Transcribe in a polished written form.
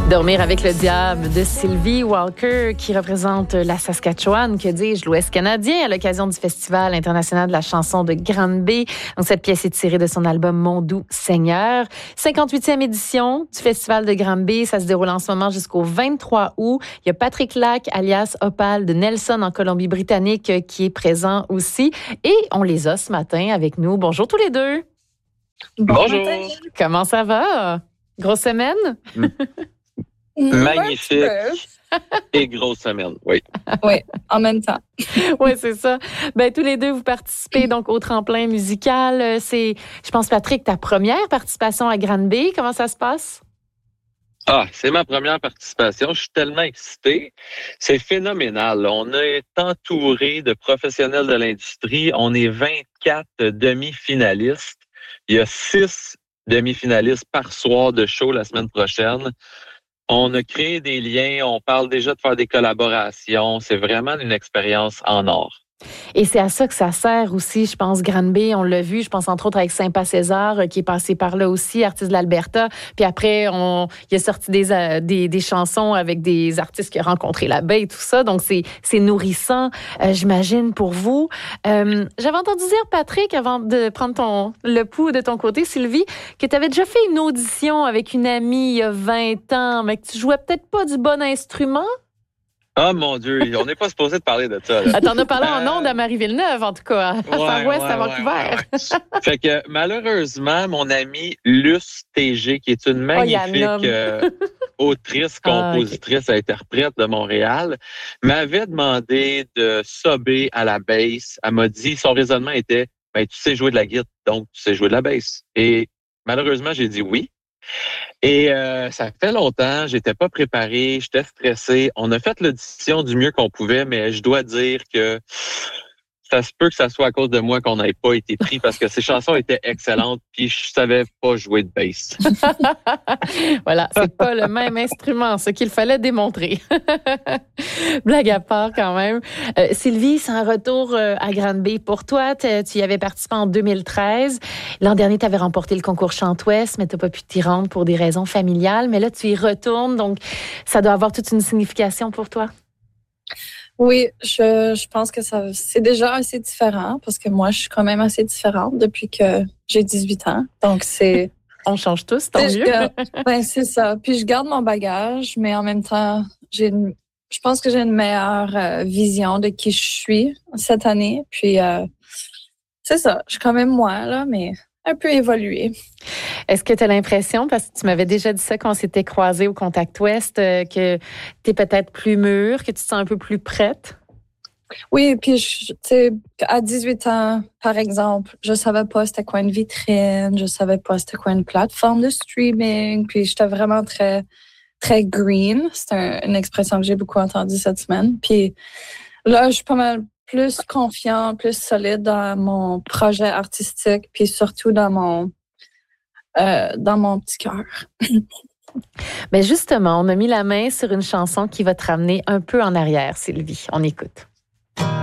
Dormir avec le diable de Sylvie Walker qui représente la Saskatchewan, que dis-je, l'Ouest canadien à l'occasion du Festival international de la chanson de Granby. Donc, cette pièce est tirée de son album Mon doux Seigneur. 58e édition du Festival de Granby. Ça se déroule en ce moment jusqu'au 23 août. Il y a Patrick Lac, alias Opal de Nelson en Colombie-Britannique qui est présent aussi. Et on les a ce matin avec nous. Bonjour tous les deux. Bonjour. Comment ça va? Grosse semaine? Magnifique et grosse semaine, oui. Oui, en même temps. Oui, c'est ça. Ben, tous les deux, vous participez donc au tremplin musical. C'est, je pense, Patrick, ta première participation à Granby. Comment ça se passe? Ah, c'est ma première participation. Je suis tellement excité. C'est phénoménal. On est entouré de professionnels de l'industrie. On est 24 demi-finalistes. Il y a 6 demi-finalistes par soir de show la semaine prochaine. On a créé des liens, on parle déjà de faire des collaborations. C'est vraiment une expérience en or. Et c'est à ça que ça sert aussi, je pense, Granby. On l'a vu, je pense entre autres avec Saint-Pas-César qui est passé par là aussi, artiste de l'Alberta. Puis après, il a sorti des chansons avec des artistes qu'il a rencontrés là-bas et tout ça. Donc, c'est nourrissant, j'imagine, pour vous. J'avais entendu dire, Patrick, avant de prendre le pouls de ton côté, Sylvie, que tu avais déjà fait une audition avec une amie il y a 20 ans, mais que tu jouais peut-être pas du bon instrument. Ah, mon Dieu, on n'est pas supposé de parler de ça. Là. T'en as parlé en ondes à Marie-Villeneuve, en tout cas, à Far West, à Vancouver. Fait que, malheureusement, mon amie Luce TG, qui est une magnifique autrice, compositrice, interprète de Montréal, m'avait demandé de subber à la bass. Elle m'a dit, son raisonnement était, ben, tu sais jouer de la guitare, donc tu sais jouer de la bass. Et malheureusement, j'ai dit oui. Et ça fait longtemps, j'étais pas préparé, j'étais stressé. On a fait l'audition du mieux qu'on pouvait, mais je dois dire que ça se peut que ça soit à cause de moi qu'on n'ait pas été pris parce que ces chansons étaient excellentes puis je savais pas jouer de bass. Voilà, c'est pas le même instrument, ce qu'il fallait démontrer. Blague à part quand même. Sylvie, c'est un retour à Granby pour toi. Tu y avais participé en 2013. L'an dernier, tu avais remporté le concours Chante-Ouest, mais tu n'as pas pu t'y rendre pour des raisons familiales. Mais là, tu y retournes, donc ça doit avoir toute une signification pour toi. Oui, je pense que c'est déjà assez différent parce que moi, je suis quand même assez différente depuis que j'ai 18 ans. Donc, c'est... On change tous, tant mieux. C'est ça. Puis, je garde mon bagage, mais en même temps, je pense que j'ai une meilleure vision de qui je suis cette année. Puis, c'est ça. Je suis quand même moi, là, mais un peu évoluée. Est-ce que tu as l'impression, parce que tu m'avais déjà dit ça quand on s'était croisés au Contact Ouest, que tu es peut-être plus mûre, que tu te sens un peu plus prête? Oui, puis tu sais, à 18 ans, par exemple, je savais pas c'était quoi une vitrine, je savais pas c'était quoi une plateforme de streaming, puis j'étais vraiment très, très green. C'est une expression que j'ai beaucoup entendue cette semaine. Puis là, je suis pas mal plus confiante, plus solide dans mon projet artistique, puis surtout dans mon petit cœur. Mais justement, on a mis la main sur une chanson qui va te ramener un peu en arrière, Sylvie. On écoute.